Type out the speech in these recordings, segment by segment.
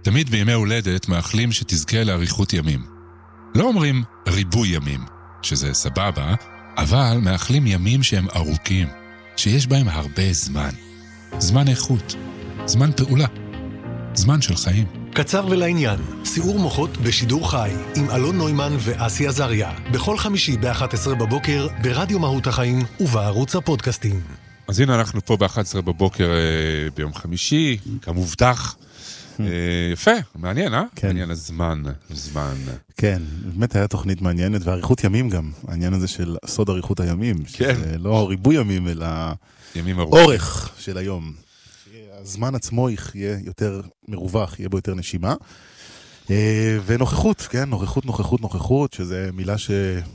תמיד בימי הולדת מאחלים שתזכה לאריכות ימים. לא אומרים ריבוי ימים, שזה סבבה, אבל מאחלים ימים שהם ארוכים, שיש בהם הרבה זמן. זמן איכות, זמן פעולה, זמן של חיים. קצר ולעניין, סיעור מוחות בשידור חי, עם אלון נוימן ואסי עזריה, בכל חמישי ב-11 בבוקר, ברדיו מהות החיים ובערוץ הפודקאסטים. אז הנה אנחנו פה ב-11 בבוקר ביום חמישי, כמובטח. יפה, מעניין, כן. מעניין הזמן. כן, באמת היה תוכנית מעניינת, ואריכות ימים גם, העניין הזה של סוד אריכות הימים, כן. שזה לא ריבוי ימים, אלא ימים ארוכים. אורך של היום. הזמן עצמו יהיה יותר מרווח, יהיה בו יותר נשימה. ונוכחות, כן, נוכחות, שזה מילה ש...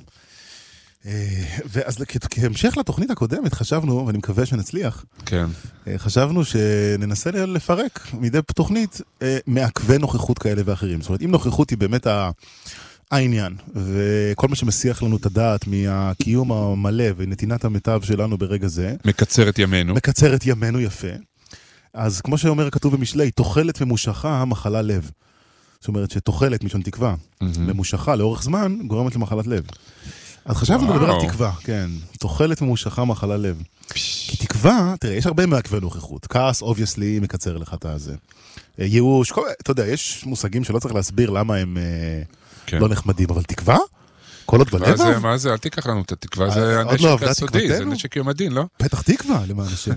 ואז כהמשך לתוכנית הקודמת חשבנו, ואני מקווה שנצליח, כן. חשבנו שננסה לפרק מדי תוכנית מעכבי נוכחות כאלה ואחרים. זאת אומרת, אם נוכחות היא באמת העניין, וכל מה שמסיח לנו את הדעת מהקיום המלא ונתינת המיטב שלנו ברגע זה, מקצר את ימינו יפה. אז כמו שאומר כתוב במשלי, תוחלת ממושכה מחלה לב. זאת אומרת שתוחלת משון תקווה, ממושכה לאורך זמן גורמת למחלת לב. אז חשבנו לדבר על תקווה, כן. תוחלת ממושכה מחלה לב. כי תקווה, תראה, יש הרבה מעכבי נוכחות. כעס, obviously, מקצר לך את הזה. ייאוש, אתה יודע, יש מושגים שלא צריך להסביר למה הם לא נחמדים, אבל תקווה? כל עוד בלב? מה זה? אל תיקח לנו את התקווה, זה הנשק הסודי, זה נשק יום הדין, לא? פתח תקווה, למען השם.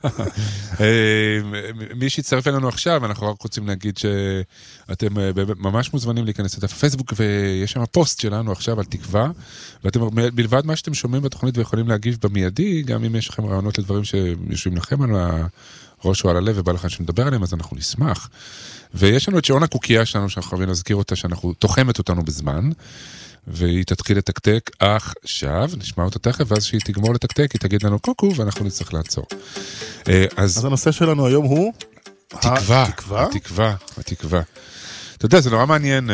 מי שיצטרף אלינו עכשיו, אנחנו רק רוצים להגיד שאתם ממש מוזמנים להיכנס לדף הפייסבוק, ויש שם פוסט שלנו עכשיו על תקווה, ואתם בלבד מה שאתם שומעים בתוכנית ויכולים להגיב במיידי, גם אם יש לכם רעיונות לדברים שיושבים לכם על הראש או על הלב ובא לך שנדבר עליהם, אז אנחנו נשמח. ויש לנו את שעון הקוקייה שלנו, שאנחנו חייבים להזכיר אותה, שאנחנו תוחמת אותנו בזמן, והיא תתחיל לתקתק עכשיו, נשמע אותה תכף, ואז שהיא תגמור לתקתק, היא תגיד לנו קוקו, ואנחנו נצטרך לעצור. אז הנושא שלנו היום הוא... התקווה. אתה יודע, זה נורא מעניין,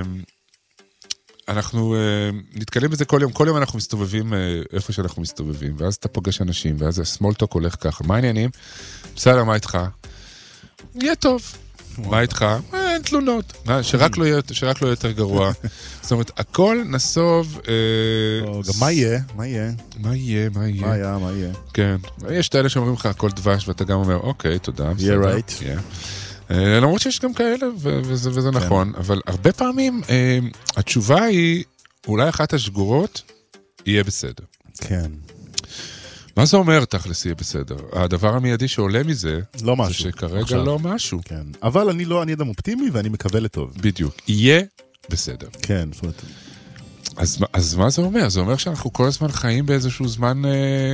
אנחנו נתקלים בזה כל יום אנחנו מסתובבים איפה שאנחנו מסתובבים, ואז אתה פוגש אנשים, ואז הסמולטוק הולך ככה, מה העניינים? בסדר, מה איתך? יהיה טוב. מה איתך? אין תלונות. שרק לא יהיה יותר גרוע. זאת אומרת, הכל נסוב... גם מה יהיה? מה יהיה? כן. יש את האלה שאומרים לך הכל דבש, ואתה גם אומר, אוקיי, תודה. Yeah, right. למרות שיש גם כאלה, וזה נכון. אבל הרבה פעמים, התשובה היא, אולי אחת השגורות, יהיה בסדר. כן. מה זה אומר תכלס יהיה בסדר? הדבר המיידי שעולה מזה, לא משהו. זה שכרגע לא משהו. כן. אבל אני אדם אופטימי ואני מקווה לטוב. בדיוק. יהיה בסדר. כן, זאת אומרת. אז מה זה אומר? זה אומר שאנחנו כל הזמן חיים באיזשהו זמן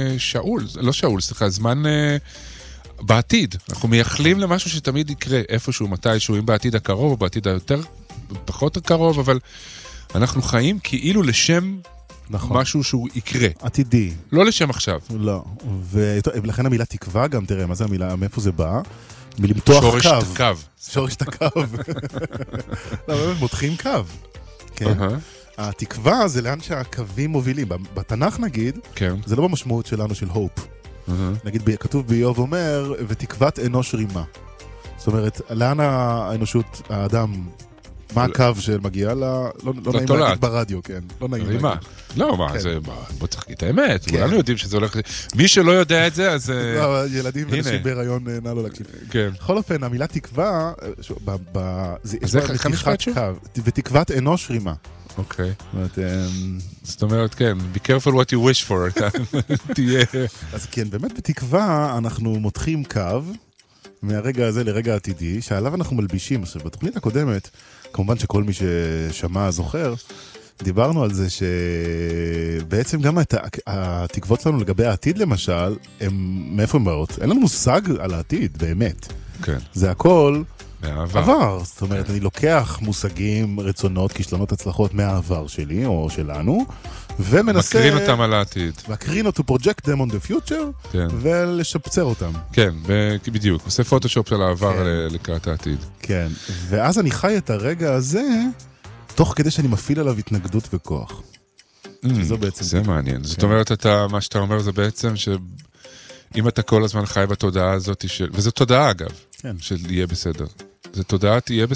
זמן בעתיד. אנחנו מייחלים למשהו שתמיד יקרה איפשהו, מתישהו, אם בעתיד הקרוב או בעתיד היותר פחות הקרוב, אבל אנחנו חיים כאילו לשם... נכון. משהו שהוא יקרה. עתידי. לא לשם עכשיו. לא. ולכן המילה תקווה גם, תראה, מה זה המילה, מאיפה זה בא? מלמתוח קו. שורש את הקו. לא, באמת, מותחים קו. כן. התקווה זה לאן שהקווים מובילים. בתנ"ך נגיד, זה לא במשמעות שלנו של הופ. נגיד, כתוב באיוב אומר, ותקוות אנוש רימה. זאת אומרת, לאן האנושות, האדם... מה הקו שמגיע לה, לא נעים להגיד ברדיו, כן. לא נעים להגיד. לא, מה, זה, בוא צריך להגיד את האמת. כולנו יודעים שזה הולך... מי שלא יודע את זה, אז... ילדים ונשים בהיריון נע לו להקשיב. כן. בכל אופן, המילה תקווה, אז איך המשפט שוב? ותקוות אנוש רימה. אוקיי. זאת אומרת, כן, be careful what you wish for. תהיה... אז כן, באמת בתקווה אנחנו מותחים קו, מהרגע הזה לרגע העתידי, שעליו אנחנו מלבישים. עכשיו, בתוכנית הקודמת, כמובן שכל מי ששמע זוכר, דיברנו על זה שבעצם גם התקוות שלנו לגבי העתיד למשל, מאיפה הן באות? אין לנו מושג על העתיד, באמת. כן. זה הכל מהעבר. זאת אומרת, אני לוקח מושגים, רצונות, כישלונות, הצלחות מהעבר שלי או שלנו, ומנסה... מקרין אותם על העתיד. מקרין אותו, project them on the future, כן. ולשפצר אותם. כן, בדיוק. עושה פוטושופ של העבר לקראת העתיד. כן, ואז אני חי את הרגע הזה, תוך כדי שאני מפעיל עליו התנגדות וכוח. זה מעניין. זאת אומרת, מה שאתה אומר זה בעצם שאם אתה כל הזמן חי בתודעה הזאת, וזו תודעה אגב, של יהיה בסדר. זה תודעה תהיה בסדר.